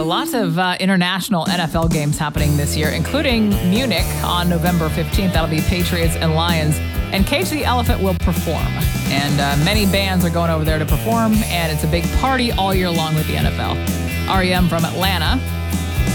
lots of international NFL games happening this year, including Munich on November 15th. That'll be Patriots and Lions. And Cage the Elephant will perform. And many bands are going over there to perform, and it's a big party all year long with the NFL. REM from Atlanta